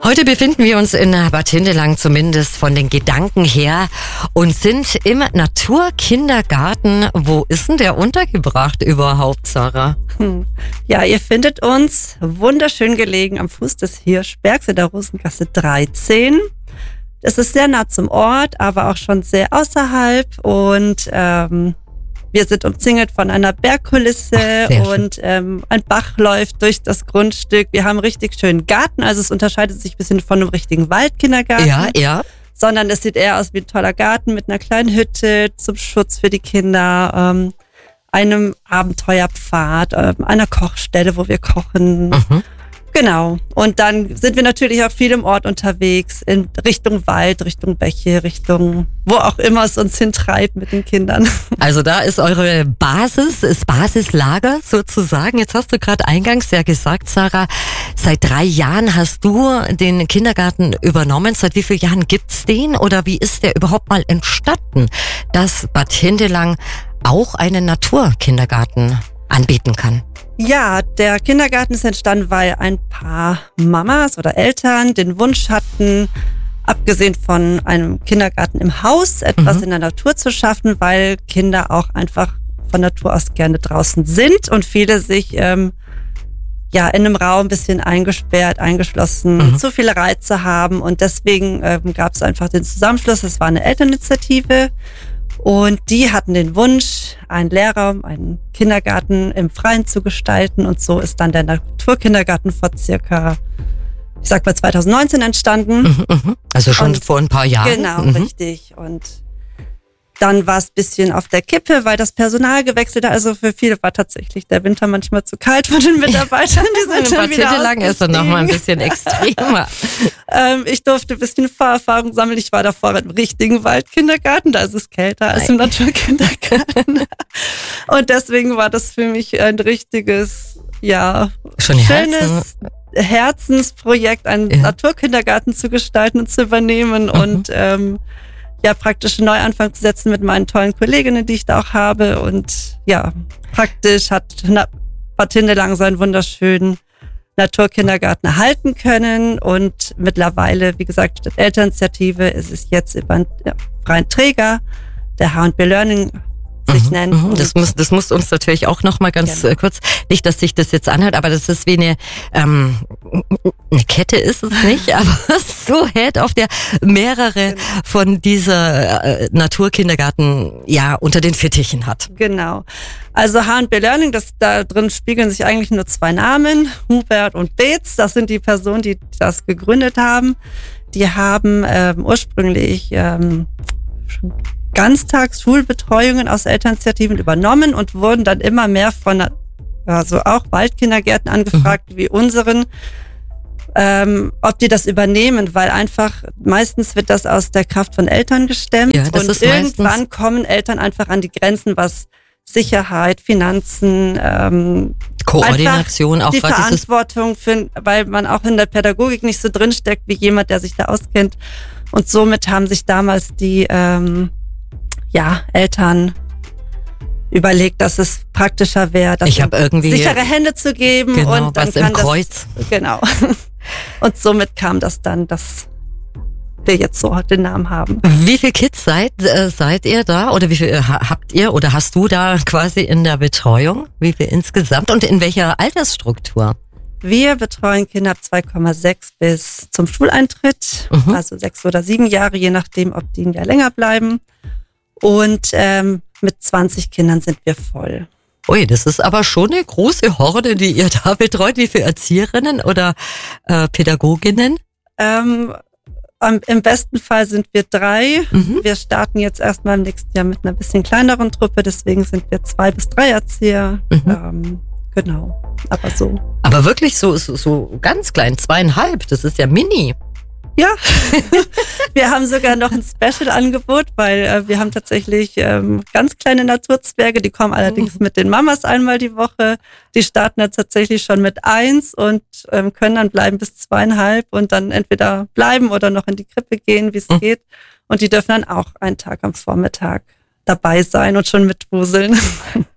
Heute befinden wir uns in Bad Hindelang, zumindest von den Gedanken her, und sind im Naturkindergarten. Wo ist denn der untergebracht überhaupt, Sarah? Ja, ihr findet uns wunderschön gelegen am Fuß des Hirschbergs in der Rosengasse 13. Es ist sehr nah zum Ort, aber auch schon sehr außerhalb, und wir sind umzingelt von einer Bergkulisse. Und ein Bach läuft durch das Grundstück. Wir haben einen richtig schönen Garten, also es unterscheidet sich ein bisschen von einem richtigen Waldkindergarten. Ja. Sondern es sieht eher aus wie ein toller Garten mit einer kleinen Hütte zum Schutz für die Kinder, einem Abenteuerpfad, einer Kochstelle, wo wir kochen. Mhm. Genau. Und dann sind wir natürlich auch viel im Ort unterwegs, in Richtung Wald, Richtung Bäche, Richtung wo auch immer es uns hintreibt mit den Kindern. Also da ist eure Basis, ist Basislager sozusagen. Jetzt hast du gerade eingangs ja gesagt, Sarah, seit 3 Jahren hast du den Kindergarten übernommen. Seit wie vielen Jahren gibt's den? Oder wie ist der überhaupt mal entstanden, dass Bad Hindelang auch einen Naturkindergarten anbieten kann? Ja, der Kindergarten ist entstanden, weil ein paar Mamas oder Eltern den Wunsch hatten, abgesehen von einem Kindergarten im Haus, etwas in der Natur zu schaffen, weil Kinder auch einfach von Natur aus gerne draußen sind und viele sich in einem Raum ein bisschen eingesperrt, eingeschlossen, zu viele Reize haben, und deswegen gab es einfach den Zusammenschluss. Es war eine Elterninitiative. Und die hatten den Wunsch, einen Lehrraum, einen Kindergarten im Freien zu gestalten. Und so ist dann der Naturkindergarten vor circa, 2019 entstanden. Also schon vor ein paar Jahren. Genau, richtig. Und dann war es ein bisschen auf der Kippe, weil das Personal gewechselt hat. Also für viele war tatsächlich der Winter manchmal zu kalt von den Mitarbeitern. Die sind schon wieder lang ist er noch mal ein bisschen extremer. Ich durfte ein bisschen Vorerfahrung sammeln. Ich war davor im richtigen Waldkindergarten. Da ist es kälter als im Naturkindergarten. Und deswegen war das für mich ein richtiges, schönes Herzensprojekt, einen Naturkindergarten zu gestalten und zu übernehmen und praktisch einen Neuanfang zu setzen mit meinen tollen Kolleginnen, die ich da auch habe. Und praktisch hat Bad Hindelang seinen wunderschönen Naturkindergarten erhalten können. Und mittlerweile, wie gesagt, statt Elterninitiative ist es jetzt über einen freien Träger, der H&B Learning sich nennt. Das muss uns natürlich auch noch mal ganz kurz, nicht, dass sich das jetzt anhört, aber das ist wie eine Kette ist es nicht, aber so hält, auf der mehrere von dieser Naturkindergarten unter den Fittichen hat. Genau. Also H&B Learning, da drin spiegeln sich eigentlich nur 2 Namen, Hubert und Beetz. Das sind die Personen, die das gegründet haben. Die haben ursprünglich Ganztagsschulbetreuungen aus Elterninitiativen übernommen und wurden dann immer mehr von auch Waldkindergärten angefragt wie unseren, ob die das übernehmen, weil einfach meistens wird das aus der Kraft von Eltern gestemmt, und irgendwann kommen Eltern einfach an die Grenzen, was Sicherheit, Finanzen, Koordination, auch die Verantwortung weil man auch in der Pädagogik nicht so drinsteckt wie jemand, der sich da auskennt. Und somit haben sich damals die Eltern überlegt, dass es praktischer wäre, sichere Hände zu geben. Genau, und dann was im Kreuz. Genau. Und somit kam das dann, dass wir jetzt so den Namen haben. Wie viele Kids seid ihr da? Oder wie viel habt ihr oder hast du da quasi in der Betreuung? Wie viel insgesamt und in welcher Altersstruktur? Wir betreuen Kinder ab 2,6 bis zum Schuleintritt, also 6 oder 7 Jahre, je nachdem, ob die ein Jahr länger bleiben. Und mit 20 Kindern sind wir voll. Ui, das ist aber schon eine große Horde, die ihr da betreut. Wie viele Erzieherinnen oder Pädagoginnen? Im besten Fall sind wir 3. Wir starten jetzt erstmal im nächsten Jahr mit einer bisschen kleineren Truppe, deswegen sind wir 2 bis 3 Erzieher. Genau, aber so. Aber wirklich so ganz klein, 2,5, das ist ja mini. Ja, wir haben sogar noch ein Special-Angebot, weil wir haben tatsächlich ganz kleine Naturzwerge, die kommen allerdings mit den Mamas einmal die Woche. Die starten jetzt tatsächlich schon mit 1 und können dann bleiben bis 2,5 und dann entweder bleiben oder noch in die Krippe gehen, wie es geht. Und die dürfen dann auch einen Tag am Vormittag dabei sein und schon mitwuseln.